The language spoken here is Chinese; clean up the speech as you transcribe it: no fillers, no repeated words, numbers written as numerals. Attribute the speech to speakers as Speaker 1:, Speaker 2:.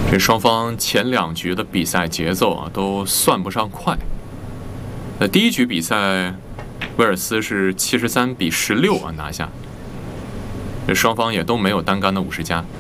Speaker 1: 这双方前2局的比赛节奏啊，都算不上快。第一局比赛，威尔斯是73比16拿下，这双方也都没有单杆的50加。